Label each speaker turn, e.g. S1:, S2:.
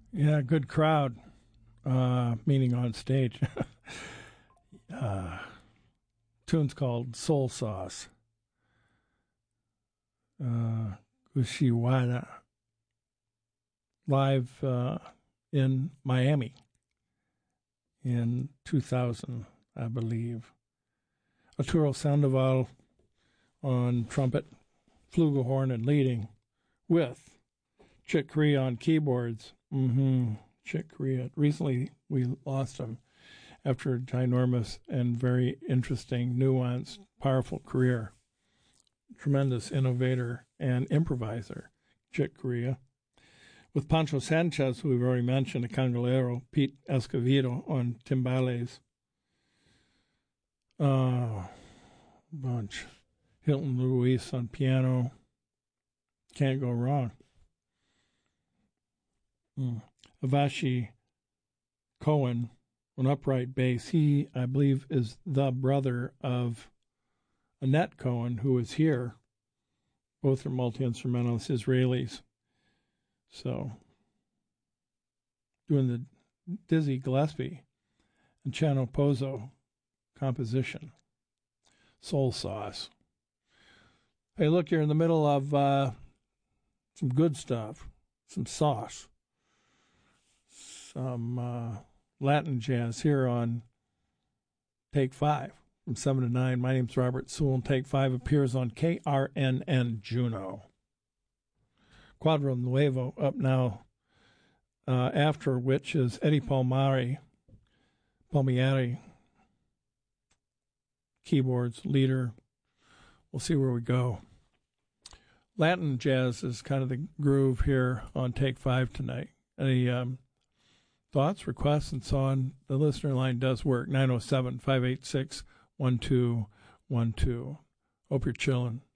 S1: Yeah, good crowd, meaning on stage. uh, tune's called Soul Sauce. Kushiwada. Live in Miami in 2000, I believe. Arturo Sandoval on trumpet, flugelhorn, and leading, with Chick Corea on keyboards. Chick Corea. Recently, we lost him after a ginormous and very interesting, nuanced, powerful career. Tremendous innovator and improviser, Chick Corea. With Pancho Sanchez, who we've already mentioned, a cangolero, Pete Escovedo on timbales. Bunch. Hilton Luis on piano. Can't go wrong. Avashi Cohen on upright bass. He, I believe, is the brother of Annette Cohen, who is here. Both are multi-instrumentalists, Israelis. So, doing the Dizzy Gillespie and Chano Pozo composition. Soul Sauce. Hey, look, you're in the middle of some good stuff, some sauce, some Latin jazz here on Take 5 from 7 to 9. My name's Robert Sewell, and Take 5 appears on KRNN Juneau. Quadro Nuevo up now, after which is Eddie Palmieri, keyboards, leader. We'll see where we go. Latin jazz is kind of the groove here on Take 5 tonight. Any thoughts, requests, and so on? The listener line does work, 907-586-1212. Hope you're chilling.